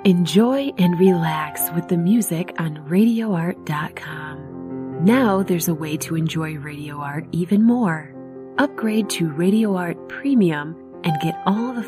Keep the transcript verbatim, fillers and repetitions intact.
Enjoy and relax with the music on radio art dot com. Now there's a way to enjoy Radio Art even more. Upgrade to Radio Art Premium and get all the